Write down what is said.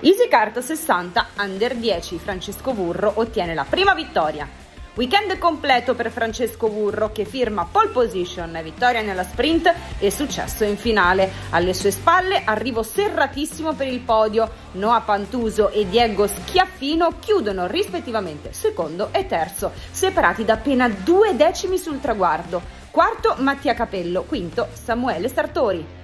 EasyKart 60 Under 10, Francesco Vurro ottiene la prima vittoria. Weekend completo per Francesco Vurro che firma pole position, vittoria nella sprint e successo in finale. Alle sue spalle arrivo serratissimo per il podio. Noah Pantuso e Diego Schiaffino chiudono rispettivamente secondo e terzo, separati da appena 2 decimi sul traguardo. Quarto Mattia Capello, quinto Samuele Sartori.